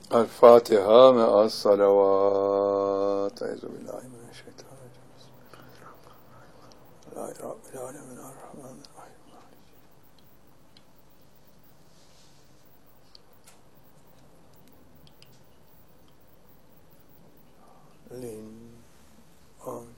El Fatiha me'as salavat. Euzubillahimineşşeytanirracim. Bismillahirrahmanirrahim. Rabbil alemin. Errahmanirrahim. Lin. Amin.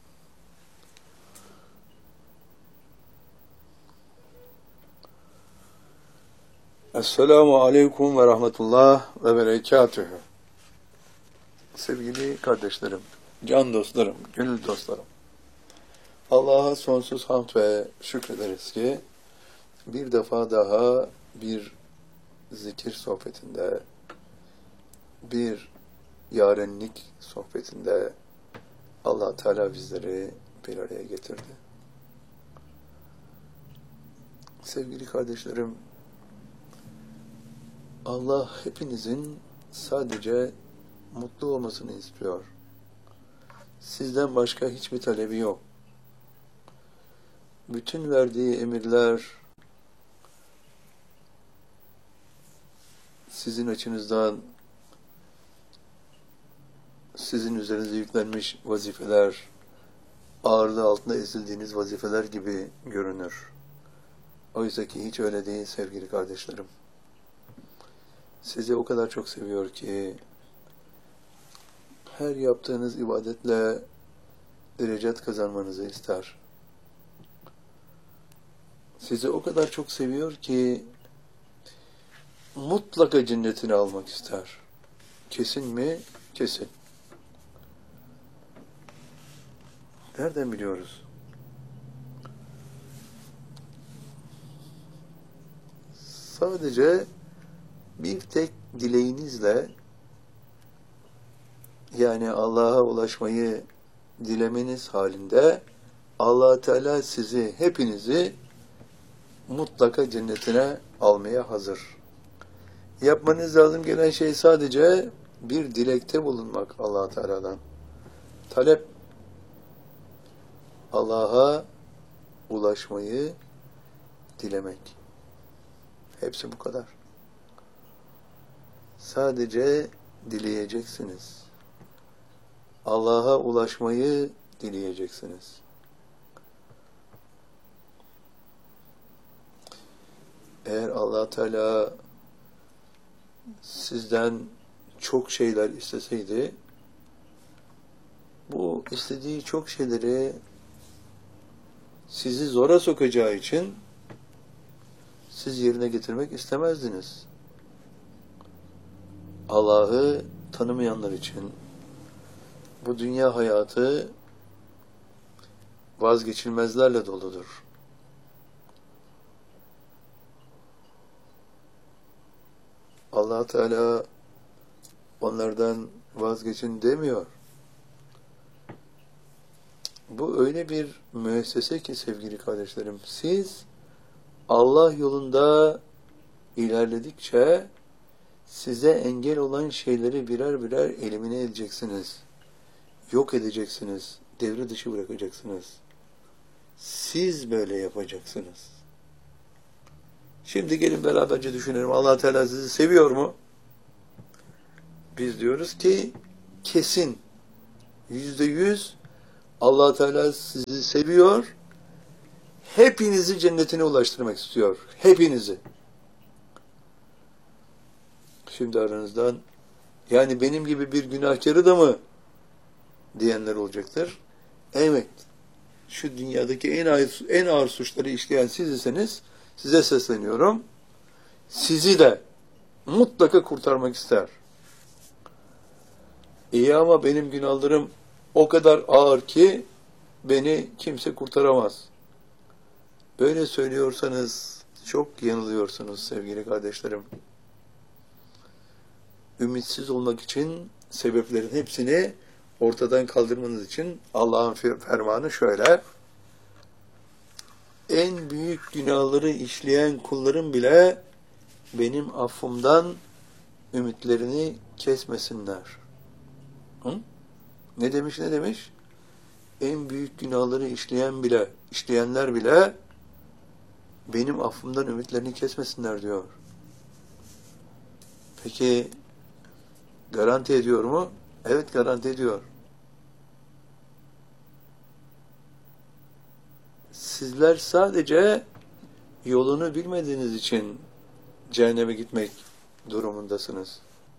Esselamu aleyküm ve rahmetullah ve berekatühü. Sevgili kardeşlerim, can dostlarım, gönül dostlarım. Allah'a sonsuz hamd ve şükrederiz ki bir defa daha bir zikir sohbetinde, bir yarenlik sohbetinde Allah Teala bizleri bir araya getirdi. Sevgili kardeşlerim, Allah hepinizin sadece mutlu olmasını istiyor. Sizden başka hiçbir talebi yok. Bütün verdiği emirler sizin açınızdan sizin üzerinize yüklenmiş vazifeler, ağırlığı altında ezildiğiniz vazifeler gibi görünür. Oysa ki hiç öyle değil sevgili kardeşlerim. Sizi o kadar çok seviyor ki her yaptığınız ibadetle derecet kazanmanızı ister. Sizi o kadar çok seviyor ki mutlaka cennetini almak ister. Kesin mi? Kesin. Nereden biliyoruz? Sadece bir tek dileğinizle, yani Allah'a ulaşmayı dilemeniz halinde Allah Teala sizi, hepinizi mutlaka cennetine almaya hazır. Yapmanız lazım gelen şey sadece bir dilekte bulunmak Allah Teala'dan. Talep, Allah'a ulaşmayı dilemek. Hepsi bu kadar. Sadece dileyeceksiniz. Allah'a ulaşmayı dileyeceksiniz. Eğer Allah Teala sizden çok şeyler isteseydi, bu istediği çok şeyleri sizi zora sokacağı için siz yerine getirmek istemezdiniz. Allah'ı tanımayanlar için bu dünya hayatı vazgeçilmezlerle doludur. Allah Teala onlardan vazgeçin demiyor. Bu öyle bir müessese ki sevgili kardeşlerim, siz Allah yolunda ilerledikçe size engel olan şeyleri birer birer elimine edeceksiniz. Yok edeceksiniz. Devre dışı bırakacaksınız. Siz böyle yapacaksınız. Şimdi gelin beraberce düşünelim. Allah Teala sizi seviyor mu? Biz diyoruz ki kesin. %100 Allah Teala sizi seviyor. Hepinizi cennetine ulaştırmak istiyor. Hepinizi. Şimdi aranızdan yani benim gibi bir günahkarı da mı diyenler olacaktır. Evet. Şu dünyadaki en ağır suçları işleyen siz iseniz size sesleniyorum. Sizi de mutlaka kurtarmak ister. İyi ama benim günahlarım o kadar ağır ki beni kimse kurtaramaz. Böyle söylüyorsanız çok yanılıyorsunuz sevgili kardeşlerim. Ümitsiz olmak için sebeplerin hepsini ortadan kaldırmanız için Allah'ın fermanı şöyle: en büyük günahları işleyen kullarım bile benim affımdan ümitlerini kesmesinler. Hı? Ne demiş? En büyük günahları işleyenler bile benim affımdan ümitlerini kesmesinler diyor. Peki Garanti ediyor mu? Evet, garanti ediyor. Sizler sadece yolunu bilmediğiniz için cehenneme gitmek durumundasınız.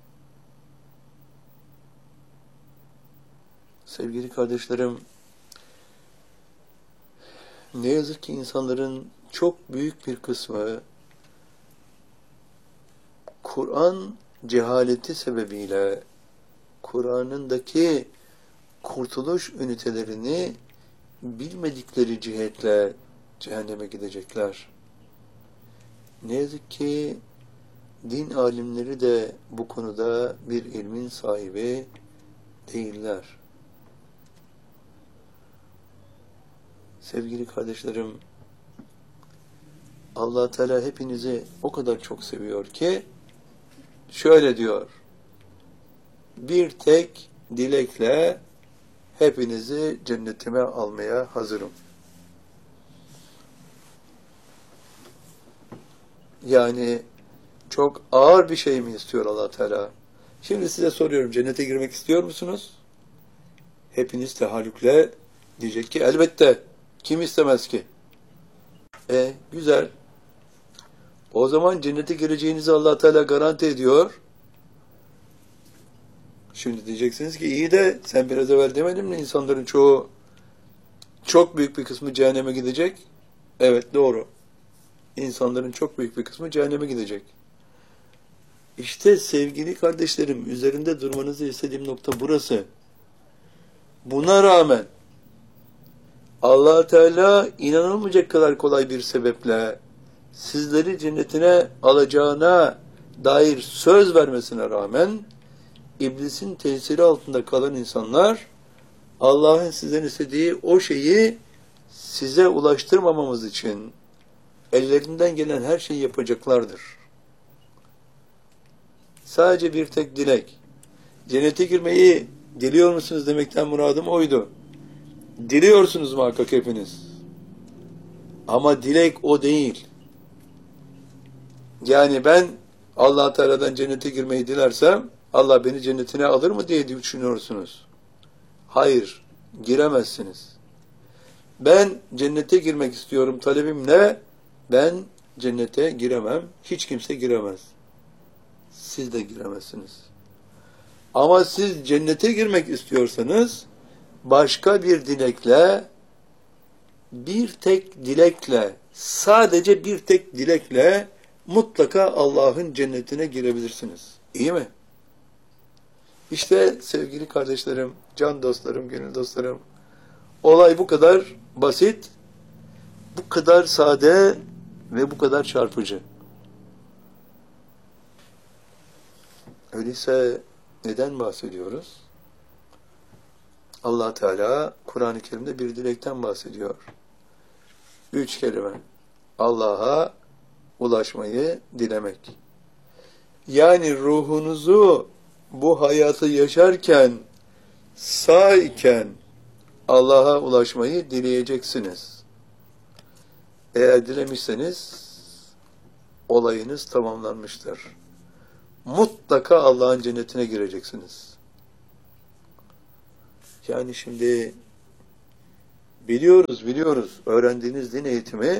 Sevgili kardeşlerim, ne yazık ki insanların çok büyük bir kısmı Kur'an cehaleti sebebiyle Kur'an'ındaki kurtuluş ünitelerini bilmedikleri cihetle cehenneme gidecekler. Ne yazık ki din alimleri de bu konuda bir ilmin sahibi değiller. Sevgili kardeşlerim, Allah Teala hepinizi o kadar çok seviyor ki şöyle diyor: bir tek dilekle hepinizi cennetime almaya hazırım. Yani çok ağır bir şey mi istiyor Allah Teala? Şimdi size soruyorum, cennete girmek istiyor musunuz? Hepiniz tehallükle diyecek ki elbette. Kim istemez ki? Güzel. O zaman cennete gireceğinizi Allah Teala garanti ediyor. Şimdi diyeceksiniz ki iyi de sen biraz evvel demedin mi insanların çoğu, çok büyük bir kısmı cehenneme gidecek? Evet, doğru. İnsanların çok büyük bir kısmı cehenneme gidecek. İşte sevgili kardeşlerim, üzerinde durmanızı istediğim nokta burası. Buna rağmen Allah Teala inanılmayacak kadar kolay bir sebeple sizleri cennetine alacağına dair söz vermesine rağmen İblisin tesiri altında kalan insanlar Allah'ın sizden istediği o şeyi size ulaştırmamamız için ellerinden gelen her şeyi yapacaklardır. Sadece bir tek dilek. Cennete girmeyi diliyor musunuz demekten muradım oydu. Diliyorsunuz muhakkak hepiniz. Ama dilek o değil. Yani ben Allah Teala'dan cennete girmeyi dilersem Allah beni cennetine alır mı diye düşünüyorsunuz. Hayır, giremezsiniz. Ben cennete girmek istiyorum, talebim ne? Ben cennete giremem, hiç kimse giremez. Siz de giremezsiniz. Ama siz cennete girmek istiyorsanız başka bir dilekle, bir tek dilekle, sadece bir tek dilekle mutlaka Allah'ın cennetine girebilirsiniz. İyi mi? İşte sevgili kardeşlerim, can dostlarım, gönül dostlarım, olay bu kadar basit, bu kadar sade ve bu kadar çarpıcı. Öyleyse neden bahsediyoruz? Allah Teala Kur'an-ı Kerim'de bir dilekten bahsediyor. 3 kelime. Allah'a ulaşmayı dilemek. Yani ruhunuzu bu hayatı yaşarken, sağ iken Allah'a ulaşmayı dileyeceksiniz. Eğer dilemişseniz olayınız tamamlanmıştır. Mutlaka Allah'ın cennetine gireceksiniz. Yani şimdi biliyoruz. Öğrendiğiniz din eğitimi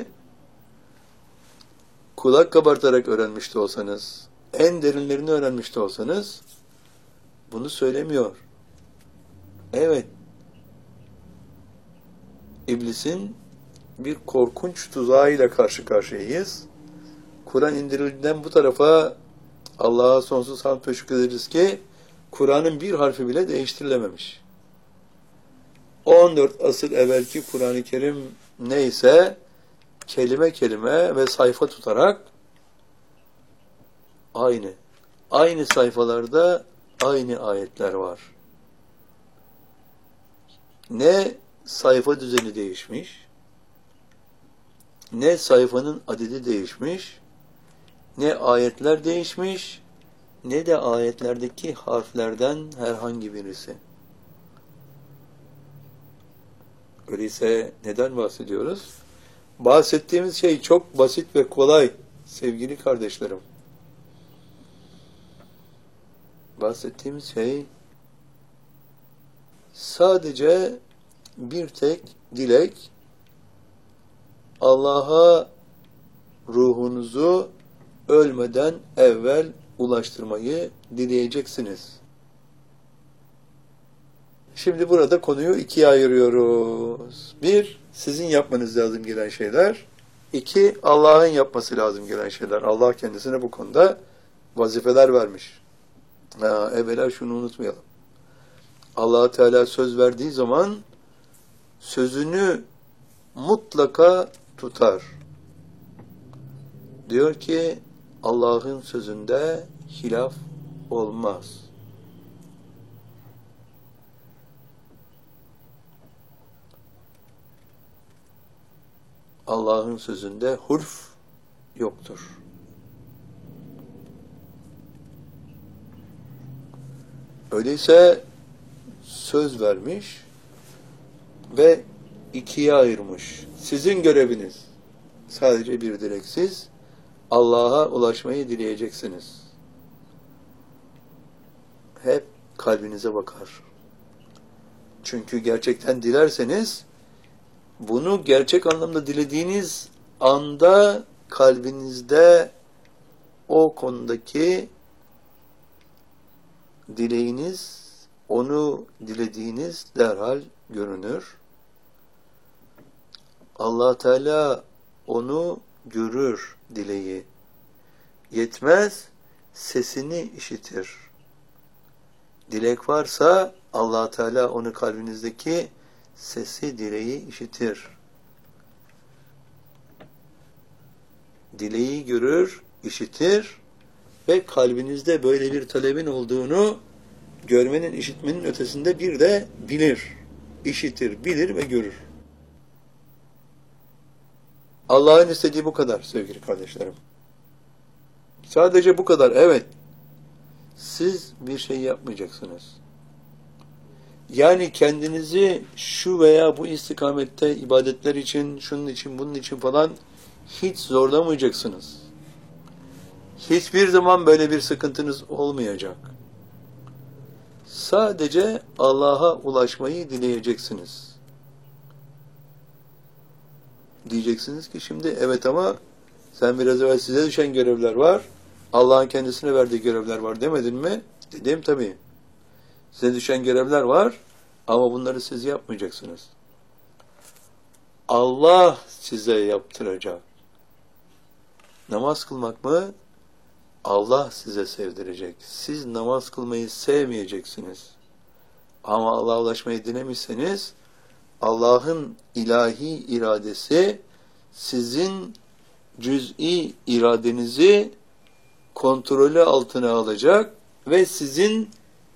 kulak kabartarak öğrenmiş de olsanız, en derinlerini öğrenmiş de olsanız bunu söylemiyor. Evet, İblisin bir korkunç tuzağıyla karşı karşıyayız. Kur'an indirildiğinden bu tarafa Allah'a sonsuz hamd ve şükrederiz ki Kur'an'ın bir harfi bile değiştirilememiş. 14 asır evvelki Kur'an-ı Kerim neyse kelime kelime ve sayfa tutarak aynı sayfalarda aynı ayetler var. Ne sayfa düzeni değişmiş, ne sayfanın adedi değişmiş, ne ayetler değişmiş, ne de ayetlerdeki harflerden herhangi birisi. Öyleyse neden bahsediyoruz? Bahsettiğimiz şey çok basit ve kolay sevgili kardeşlerim. bahsettiğimiz şey sadece bir tek dilek, Allah'a ruhunuzu ölmeden evvel ulaştırmayı dileyeceksiniz. Şimdi burada konuyu ikiye ayırıyoruz. Bir, sizin yapmanız lazım gelen şeyler. İki, Allah'ın yapması lazım gelen şeyler. Allah kendisine bu konuda vazifeler vermiş. Evvela şunu unutmayalım. Allah Teala söz verdiği zaman sözünü mutlaka tutar. Diyor ki Allah'ın sözünde hilaf olmaz. Allah'ın sözünde hulf yoktur. Öyleyse söz vermiş ve ikiye ayırmış. Sizin göreviniz sadece bir dileksiz, Allah'a ulaşmayı dileyeceksiniz. Hep kalbinize bakar. Çünkü gerçekten dilerseniz, bunu gerçek anlamda dilediğiniz anda kalbinizde o konudaki dileğiniz, onu dilediğiniz derhal görünür. Allah Teala onu görür dileği. Yetmez, sesini işitir. Dilek varsa Allah Teala onu kalbinizdeki sesi, dileği işitir. Dileği görür, işitir ve kalbinizde böyle bir talebin olduğunu görmenin, işitmenin ötesinde bir de bilir. İşitir, bilir ve görür. Allah'ın istediği bu kadar sevgili kardeşlerim. Sadece bu kadar, evet. Siz bir şey yapmayacaksınız. Yani kendinizi şu veya bu istikamette ibadetler için, şunun için, bunun için falan hiç zorlamayacaksınız. Hiçbir zaman böyle bir sıkıntınız olmayacak. Sadece Allah'a ulaşmayı dileyeceksiniz. Diyeceksiniz ki şimdi evet ama sen biraz evvel size düşen görevler var, Allah'ın kendisine verdiği görevler var demedin mi? Dedim tabii. Size düşen görevler var ama bunları siz yapmayacaksınız. Allah size yaptıracak. Namaz kılmak mı? Allah size sevdirecek. Siz namaz kılmayı sevmeyeceksiniz. Ama Allah'a ulaşmayı dilemişseniz Allah'ın ilahi iradesi sizin cüz'i iradenizi kontrolü altına alacak ve sizin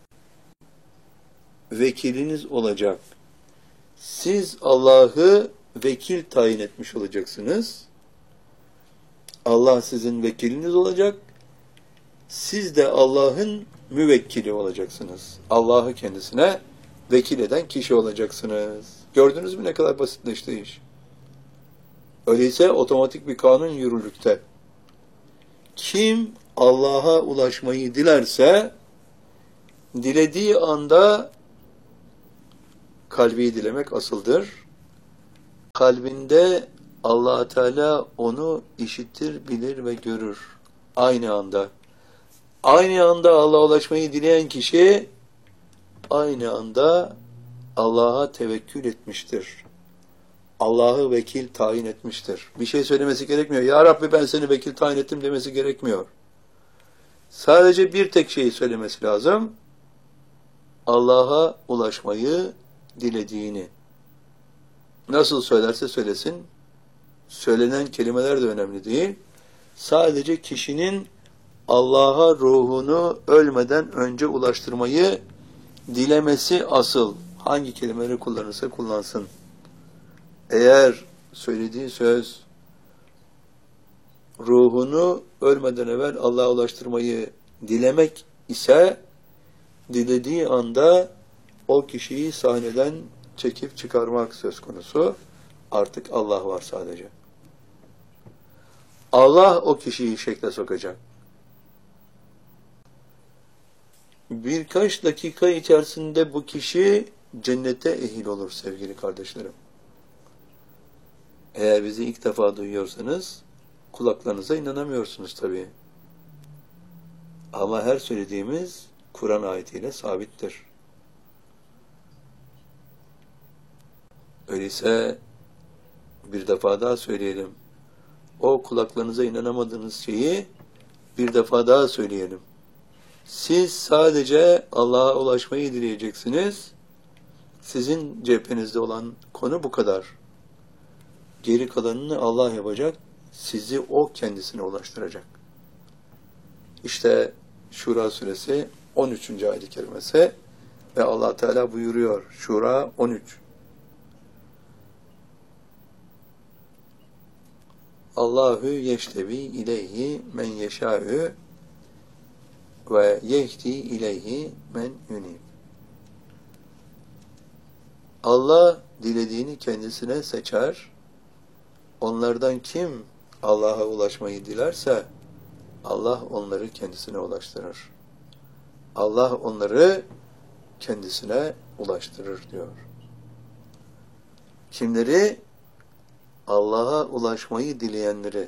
vekiliniz olacak. Siz Allah'ı vekil tayin etmiş olacaksınız. Allah sizin vekiliniz olacak. Siz de Allah'ın müvekkili olacaksınız. Allah'ı kendisine vekil eden kişi olacaksınız. Gördünüz mü ne kadar basitleşti iş? Öyleyse otomatik bir kanun yürürlükte. Kim Allah'a ulaşmayı dilerse, dilediği anda kalbi dilemek asıldır. Kalbinde Allah Teala onu işitir, bilir ve görür. Aynı anda. Aynı anda Allah'a ulaşmayı dileyen kişi aynı anda Allah'a tevekkül etmiştir. Allah'ı vekil tayin etmiştir. Bir şey söylemesi gerekmiyor. Ya Rabbi ben seni vekil tayin ettim demesi gerekmiyor. Sadece bir tek şeyi söylemesi lazım. Allah'a ulaşmayı dilediğini. Nasıl söylerse söylesin. Söylenen kelimeler de önemli değil. Sadece kişinin Allah'a ruhunu ölmeden önce ulaştırmayı dilemesi asıl. Hangi kelimeleri kullanırsa kullansın. Eğer söylediği söz ruhunu ölmeden evvel Allah'a ulaştırmayı dilemek ise dilediği anda o kişiyi sahneden çekip çıkarmak söz konusu. Artık Allah var sadece. Allah o kişiyi şekle sokacak. birkaç dakika içerisinde bu kişi cennete ehil olur sevgili kardeşlerim. Eğer bizi ilk defa duyuyorsanız kulaklarınıza inanamıyorsunuz tabii. Ama her söylediğimiz Kur'an ayetiyle sabittir. Öyleyse bir defa daha söyleyelim. O kulaklarınıza inanamadığınız şeyi bir defa daha söyleyelim. Siz sadece Allah'a ulaşmayı dileyeceksiniz. Sizin cephenizde olan konu bu kadar. Geri kalanını Allah yapacak. Sizi o kendisine ulaştıracak. İşte Şura suresi 13. ayet-i kerimesi ve Allah Teala buyuruyor. Şura 13. Allahu yeştebi ileyhi men yeşâ'ü ve yehdi ileyhi men yunib. Allah dilediğini kendisine seçer. Onlardan kim Allah'a ulaşmayı dilerse Allah onları kendisine ulaştırır. Allah onları kendisine ulaştırır diyor. Kimleri? Allah'a ulaşmayı dileyenleri.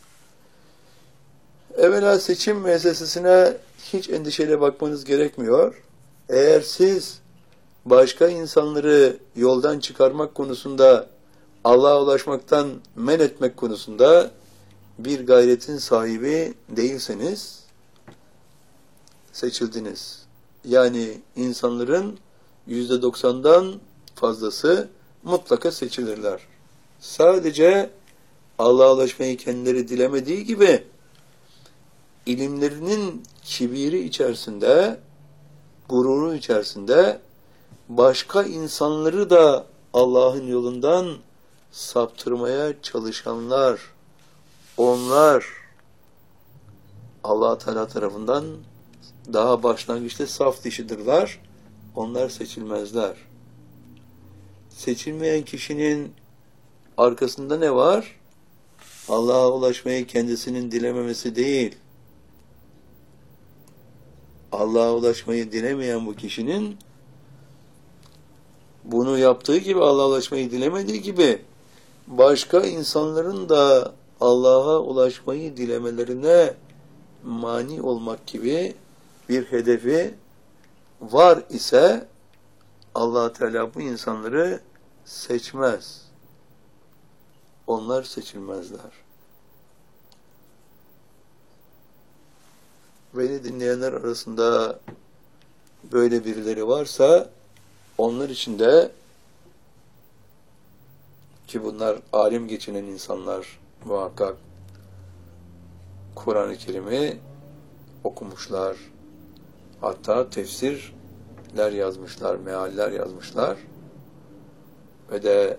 Evvela seçim müessesesine hiç endişeyle bakmanız gerekmiyor. Eğer siz başka insanları yoldan çıkarmak konusunda, Allah'a ulaşmaktan men etmek konusunda bir gayretin sahibi değilseniz, seçildiniz. Yani insanların %90'dan fazlası mutlaka seçilirler. Sadece Allah'a ulaşmayı kendileri dilemediği gibi, ilimlerinin kibiri içerisinde, gururu içerisinde, başka insanları da Allah'ın yolundan saptırmaya çalışanlar, onlar Allah Teala tarafından daha başlangıçta saf dişidirler. Onlar seçilmezler. Seçilmeyen kişinin arkasında ne var? Allah'a ulaşmayı kendisinin dilememesi değil. Allah'a ulaşmayı dilemeyen bu kişinin bunu yaptığı gibi, Allah'a ulaşmayı dilemediği gibi başka insanların da Allah'a ulaşmayı dilemelerine mani olmak gibi bir hedefi var ise Allah Teala bu insanları seçmez. Onlar seçilmezler. Beni dinleyenler arasında böyle birileri varsa onlar için de, ki bunlar alim geçinen insanlar muhakkak, Kur'an-ı Kerim'i okumuşlar. Hatta tefsirler yazmışlar, mealler yazmışlar. Ve de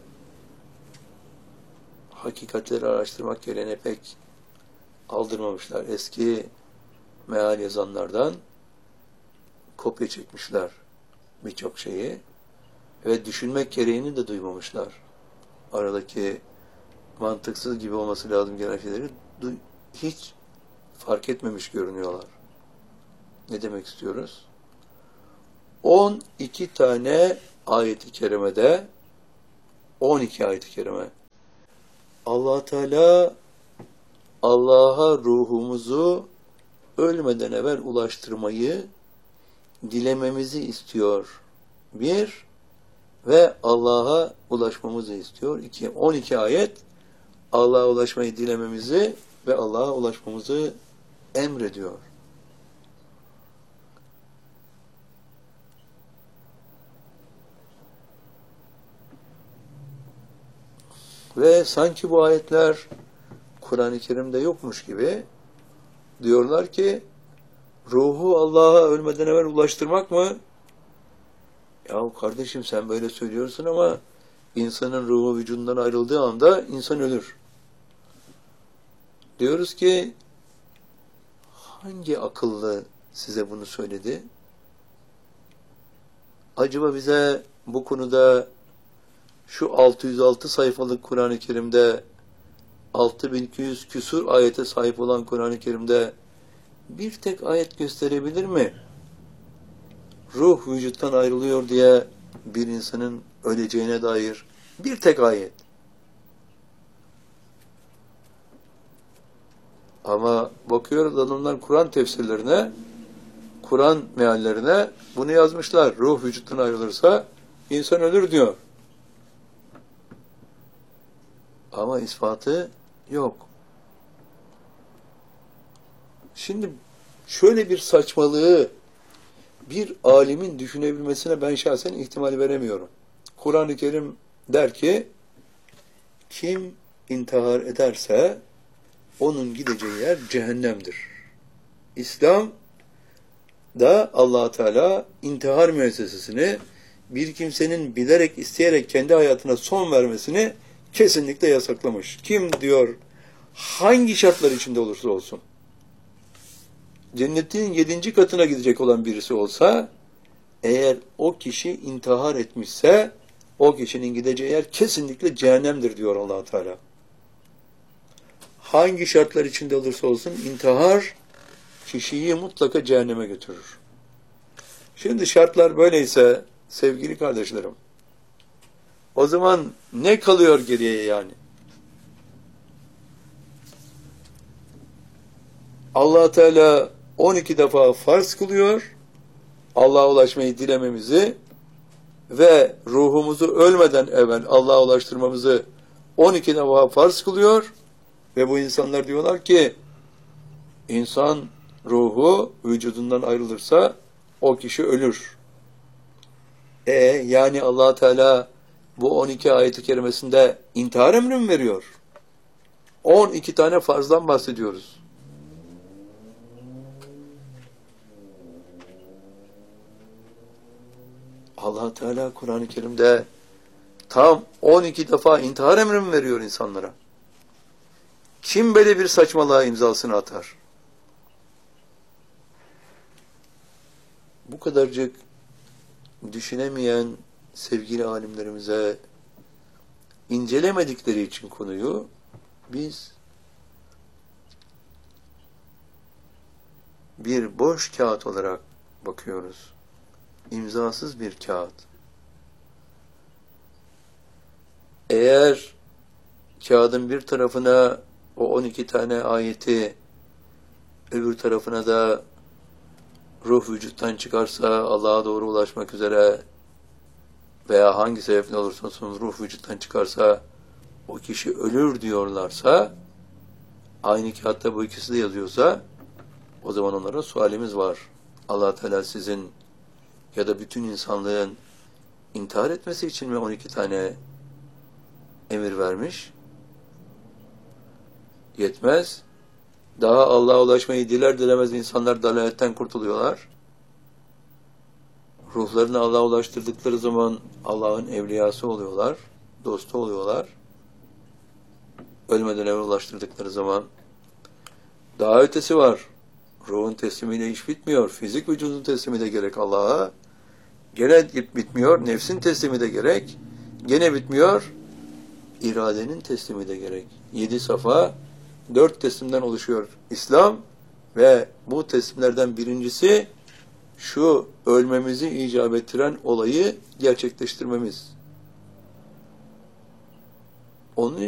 hakikatleri araştırmak yerine pek aldırmamışlar. Eski meal yazanlardan kopya çekmişler birçok şeyi ve düşünmek gereğini de duymamışlar. Aradaki mantıksız gibi olması lazım gelen şeyleri hiç fark etmemiş görünüyorlar. Ne demek istiyoruz? 12 tane ayet-i kerimede, 12 ayet-i kerime, Allah Teala Allah'a ruhumuzu ölmeden evvel ulaştırmayı dilememizi istiyor. Bir, ve Allah'a ulaşmamızı istiyor. 2, 12 ayet Allah'a ulaşmayı dilememizi ve Allah'a ulaşmamızı emrediyor. Ve sanki bu ayetler Kur'an-ı Kerim'de yokmuş gibi diyorlar ki ruhu Allah'a ölmeden evvel ulaştırmak mı? Yahu kardeşim sen böyle söylüyorsun ama insanın ruhu vücudundan ayrıldığı anda insan ölür. Diyoruz ki hangi akıllı size bunu söyledi? Acaba bize bu konuda şu 606 sayfalık Kur'an-ı Kerim'de 6200 küsur ayete sahip olan Kur'an-ı Kerim'de bir tek ayet gösterebilir mi? ruh vücuttan ayrılıyor diye bir insanın öleceğine dair bir tek ayet. Ama bakıyoruz adamlar Kur'an tefsirlerine, Kur'an meallerine bunu yazmışlar. Ruh vücuttan ayrılırsa insan ölür diyor. Ama ispatı yok. Şimdi şöyle bir saçmalığı bir alimin düşünebilmesine ben şahsen ihtimal veremiyorum. Kur'an-ı Kerim der ki, kim intihar ederse onun gideceği yer cehennemdir. İslam da Allah Teala intihar müessesesini bir kimsenin bilerek, isteyerek kendi hayatına son vermesini kesinlikle yasaklamış. Kim diyor, hangi şartlar içinde olursa olsun, cennetin 7. katına gidecek olan birisi olsa, eğer o kişi intihar etmişse, o kişinin gideceği yer kesinlikle cehennemdir diyor Allah Teala. Hangi şartlar içinde olursa olsun intihar kişiyi mutlaka cehenneme götürür. Şimdi şartlar böyleyse sevgili kardeşlerim, o zaman ne kalıyor geriye yani? Allah Teala 12 defa farz kılıyor, Allah'a ulaşmayı dilememizi ve ruhumuzu ölmeden evvel Allah'a ulaştırmamızı 12 defa farz kılıyor ve bu insanlar diyorlar ki, insan ruhu vücudundan ayrılırsa o kişi ölür. Yani Allah Teala bu 12 ayet-i kerimesinde intihar emri mi veriyor? 12 tane farzdan bahsediyoruz. Allah Teala Kur'an-ı Kerim'de tam 12 defa intihar emri mi veriyor insanlara? Kim böyle bir saçmalığa imzasını atar? Bu kadarcık düşünemeyen sevgili alimlerimize incelemedikleri için konuyu biz bir boş kağıt olarak bakıyoruz. İmzasız bir kağıt. Eğer kağıdın bir tarafına o 12 tane ayeti, öbür tarafına da ruh vücuttan çıkarsa Allah'a doğru ulaşmak üzere veya hangi sebeple olursa olsun ruh vücuttan çıkarsa o kişi ölür diyorlarsa, aynı kağıtta bu ikisi de yazıyorsa, o zaman onlara sualimiz var. Allah Teala sizin ya da bütün insanlığın intihar etmesi için mi 12 tane emir vermiş? Yetmez. Daha Allah'a ulaşmayı diler dilemez insanlar dalaletten kurtuluyorlar. Ruhlarını Allah'a ulaştırdıkları zaman Allah'ın evliyası oluyorlar, dostu oluyorlar. Ölmeden evvel ulaştırdıkları zaman daha ötesi var. Ruhun teslimiyle iş bitmiyor. Fizik vücudun teslimi de gerek Allah'a. Gene bitmiyor. Nefsin teslimi de gerek. Gene bitmiyor. İradenin teslimi de gerek. 7 safa 4 teslimden oluşuyor İslam ve bu teslimlerden birincisi şu ölmemizi icap ettiren olayı gerçekleştirmemiz. Onun